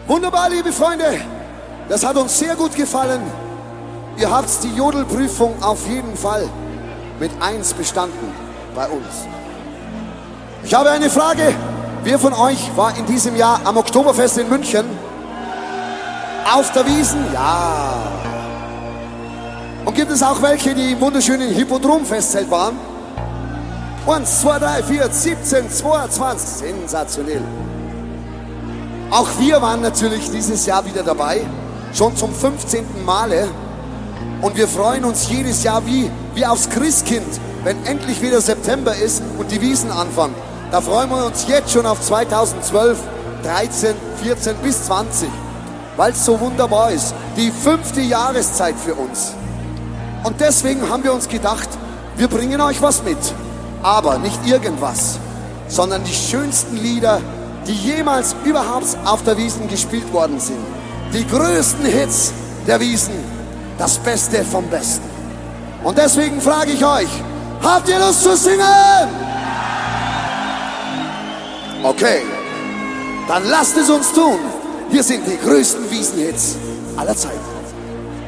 Wunderbar, liebe Freunde. Das hat uns sehr gut gefallen. Ihr habt die Jodelprüfung auf jeden Fall mit 1 bestanden bei uns. Ich habe eine Frage. Wer von euch war in diesem Jahr am Oktoberfest in München? Auf der Wiesn? Ja. Und gibt es auch welche, die im wunderschönen Hippodrom-Festzelt waren? 1, 2, 3, 4, 17, 22. Sensationell. Auch wir waren natürlich dieses Jahr wieder dabei. Schon zum 15. Male. Und wir freuen uns jedes Jahr wie aufs Christkind, wenn endlich wieder September ist und die Wiesn anfangen. Da freuen wir uns jetzt schon auf 2012, 13, 14 bis 20. Weil es so wunderbar ist. Die 5. Jahreszeit für uns. Und deswegen haben wir uns gedacht, wir bringen euch was mit. Aber nicht irgendwas, sondern die schönsten Lieder, die jemals überhaupt auf der Wiesn gespielt worden sind. Die größten Hits der Wiesn. Das Beste vom Besten. Und deswegen frage ich euch, habt ihr Lust zu singen? Okay, dann lasst es uns tun. Hier sind die größten Wiesn-Hits aller Zeiten.